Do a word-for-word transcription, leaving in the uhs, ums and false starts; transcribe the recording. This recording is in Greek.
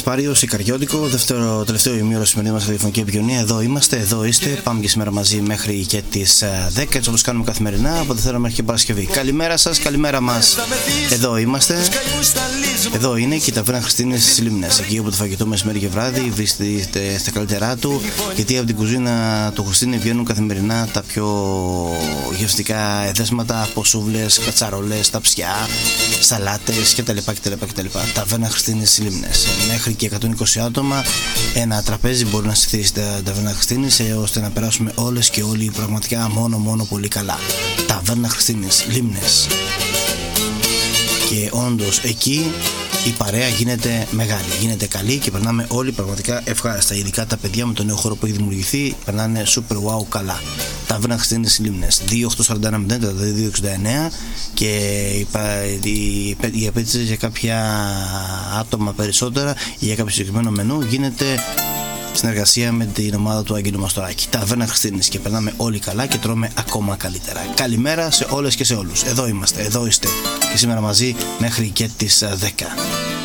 Σπάριος, Ικαριώτικο, δεύτερο, τελευταίο ημίωρο σημερινή μας τηλεφωνική επικοινωνία. Εδώ είμαστε, εδώ είστε. Πάμε και σήμερα μαζί μέχρι και τις δέκα, έτσι όπως κάνουμε καθημερινά, από Δευτέρα μέχρι και Παρασκευή. Καλημέρα σας, καλημέρα μας. Εδώ είμαστε. Εδώ είναι και η ταβέρνα Χριστίνης στις Λίμνες. Εκεί όπου το φαγητό μεσημέρι και βράδυ βρίσκεται στα καλύτερά του, γιατί από την κουζίνα του Χριστίνη βγαίνουν καθημερινά τα πιο γευστικά εδέσματα από σούβλες, κατσαρόλες, ταψιά, σαλάτες κτλ. κτλ. Ταβέρνα Χριστίνης στις Λίμνες. Μέχρι και εκατόν είκοσι άτομα, ένα τραπέζι μπορεί να στηθεί στην ταβέρνα Χριστίνης, ώστε να περάσουμε όλες και όλοι πραγματικά μόνο μόνο πολύ καλά. Ταβέρνα Χριστίνης, Λίμνες. Και όντως εκεί η παρέα γίνεται μεγάλη, γίνεται καλή και περνάμε όλοι πραγματικά ευχάριστα. Ειδικά τα παιδιά με το νέο χώρο που έχει δημιουργηθεί περνάνε super wow καλά. Ταβέρνα Χριστίνης Λίμνες, δύο οκτώ τέσσερα ένα μηδέν τριάντα δύο εξήντα εννέα, και η απέτηση για κάποια άτομα περισσότερα ή για κάποιο συγκεκριμένο μενού γίνεται συνεργασία με την ομάδα του Αγγέλου Μαστοράκη. Ταβέρνα Χριστίνης, και περνάμε όλοι καλά και τρώμε ακόμα καλύτερα. Καλημέρα σε όλες και σε όλους. Εδώ είμαστε, εδώ είστε και σήμερα μαζί μέχρι και τις δέκα.